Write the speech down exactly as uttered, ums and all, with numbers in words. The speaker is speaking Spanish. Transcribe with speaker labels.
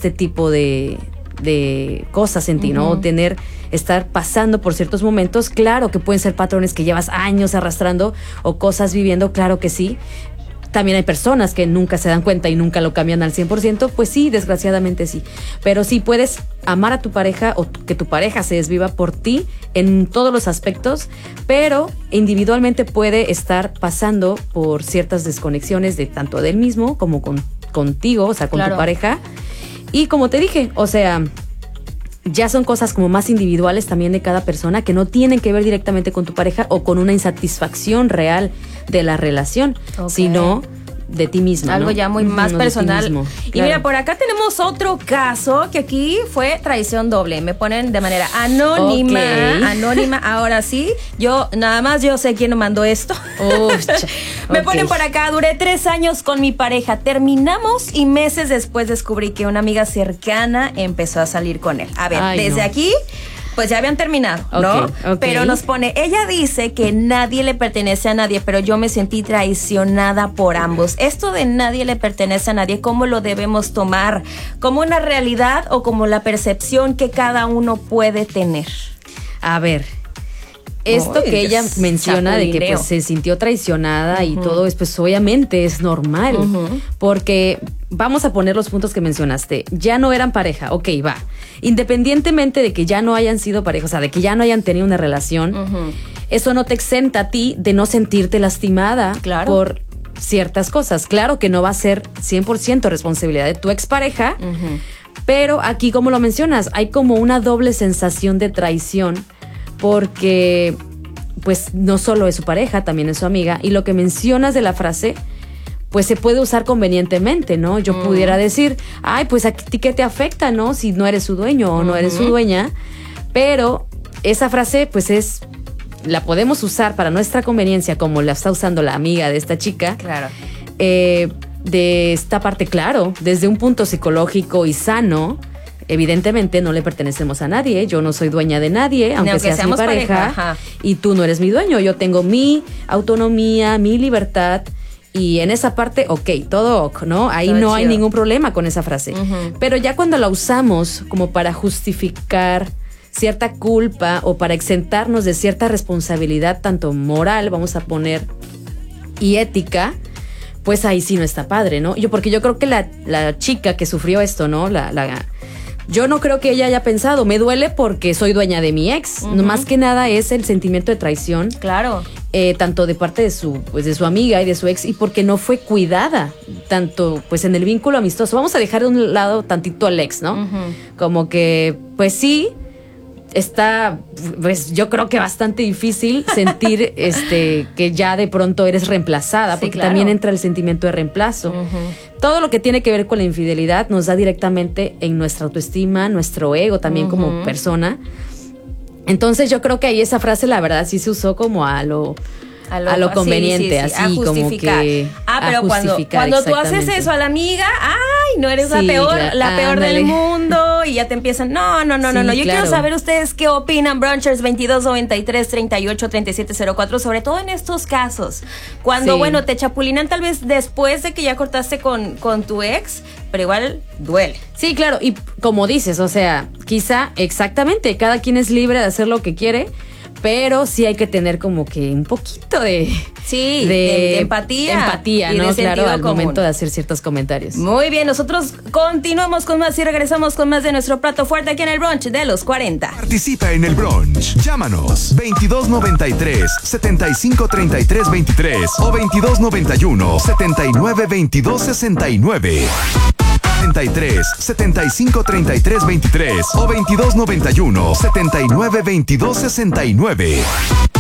Speaker 1: este tipo de, de cosas en ti, uh-huh. ¿no? O tener, estar pasando por ciertos momentos, claro que pueden ser patrones que llevas años arrastrando o cosas viviendo, claro que sí. También hay personas que nunca se dan cuenta y nunca lo cambian al cien por ciento, pues sí, desgraciadamente sí. Pero sí puedes amar a tu pareja o que tu pareja se desviva por ti en todos los aspectos, pero individualmente puede estar pasando por ciertas desconexiones de tanto del mismo como con, contigo, o sea, con claro. tu pareja. Y como te dije, o sea, ya son cosas como más individuales también de cada persona que no tienen que ver directamente con tu pareja o con una insatisfacción real de la relación, okay. sino de ti misma.
Speaker 2: Algo
Speaker 1: ¿no?
Speaker 2: ya muy más
Speaker 1: no,
Speaker 2: personal.
Speaker 1: Mismo,
Speaker 2: y
Speaker 1: claro.
Speaker 2: mira, por acá tenemos otro caso que aquí fue traición doble. Me ponen de manera anónima. Okay. Anónima, ahora sí. Yo, nada más yo sé quién nos mandó esto. Oh, Me okay. ponen por acá, duré tres años con mi pareja. Terminamos y meses después descubrí que una amiga cercana empezó a salir con él. A ver, Ay, desde no. aquí... Pues ya habían terminado, ¿no? Okay, okay. Pero nos pone, ella dice que nadie le pertenece a nadie, pero yo me sentí traicionada por ambos. Esto de nadie le pertenece a nadie, ¿cómo lo debemos tomar? ¿Como una realidad o como la percepción que cada uno puede tener?
Speaker 1: A ver, esto oh, que ella menciona de que pues, se sintió traicionada uh-huh. y todo, es, pues obviamente es normal, uh-huh. porque vamos a poner los puntos que mencionaste. Ya no eran pareja, ok, va. Independientemente de que ya no hayan sido pareja, o sea, de que ya no hayan tenido una relación, uh-huh. eso no te exenta a ti de no sentirte lastimada claro. por ciertas cosas. Claro que no va a ser cien por ciento responsabilidad de tu expareja, uh-huh. pero aquí, como lo mencionas, hay como una doble sensación de traición porque, pues, no solo es su pareja, también es su amiga. Y lo que mencionas de la frase, pues se puede usar convenientemente, ¿no? Yo mm. pudiera decir, ay, pues a ti qué te afecta, ¿no? Si no eres su dueño o uh-huh. no eres su dueña. Pero esa frase, pues es, la podemos usar para nuestra conveniencia, como la está usando la amiga de esta chica.
Speaker 2: Claro.
Speaker 1: Eh, de esta parte, claro, desde un punto psicológico y sano, evidentemente no le pertenecemos a nadie. Yo no soy dueña de nadie, aunque, aunque seas mi pareja, pareja y tú no eres mi dueño. Yo tengo mi autonomía, mi libertad. Y en esa parte, ok, todo ok, ¿no? Ahí todo no chido. Hay ningún problema con esa frase. Uh-huh. Pero ya cuando la usamos como para justificar cierta culpa o para exentarnos de cierta responsabilidad, tanto moral, vamos a poner, y ética, pues ahí sí no está padre, ¿no? Yo, porque yo creo que la, la chica que sufrió esto, ¿no? La, la, yo no creo que ella haya pensado, me duele porque soy dueña de mi ex. Uh-huh. No, más que nada es el sentimiento de traición.
Speaker 2: Claro.
Speaker 1: Eh, tanto de parte de su, pues de su amiga y de su ex, y porque no fue cuidada, tanto pues en el vínculo amistoso. Vamos a dejar de un lado tantito al ex, ¿no? Uh-huh. Como que, pues sí, está, pues yo creo que bastante difícil sentir este que ya de pronto eres reemplazada, sí, porque claro. también entra el sentimiento de reemplazo. Uh-huh. Todo lo que tiene que ver con la infidelidad nos da directamente en nuestra autoestima, nuestro ego también uh-huh. como persona. Entonces yo creo que ahí esa frase la verdad sí se usó como a lo a lo, a lo conveniente, sí, sí, sí.
Speaker 2: a
Speaker 1: así
Speaker 2: justificar.
Speaker 1: Como que
Speaker 2: ah, pero cuando, cuando tú haces eso a la amiga, ay, no eres sí, la peor, claro. la peor Ándale. Del mundo, y ya te empiezan, no, no, no, sí, no, no. Yo claro. quiero saber ustedes qué opinan, Brunchers veintidós noventa y tres treinta y ocho treinta y siete cero cuatro, sobre todo en estos casos, cuando, sí. bueno, te chapulinan tal vez después de que ya cortaste con, con tu ex, pero igual duele.
Speaker 1: Sí, claro, y como dices, o sea, quizá exactamente, cada quien es libre de hacer lo que quiere, pero sí hay que tener como que un poquito de...
Speaker 2: Sí, de, de empatía.
Speaker 1: Empatía, ¿no? Claro, al común. Momento de hacer ciertos comentarios.
Speaker 2: Muy bien, nosotros continuamos con más y regresamos con más de nuestro plato fuerte aquí en el brunch de los cuarenta.
Speaker 3: Participa en el brunch. Llámanos veintidós noventa y tres setenta y cinco treinta y tres veintitrés o veintidós noventa y uno setenta y nueve veintidós sesenta y nueve. setenta y tres setenta y cinco treinta y tres veintitrés o veintidós noventa y uno setenta y nueve veintidós sesenta y nueve.